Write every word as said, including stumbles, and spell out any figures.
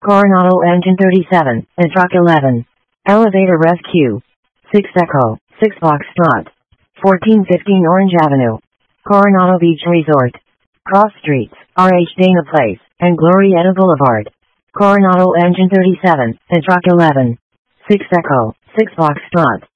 Coronado Engine thirty-seven, and Truck eleven. Elevator Rescue. six Echo, six Foxtrot. fourteen fifteen Orange Avenue. Coronado Beach Resort. Cross Streets, R H Dana Place, and Glorieta Boulevard. Coronado Engine thirty-seven, and Truck eleven. six Echo, six Foxtrot.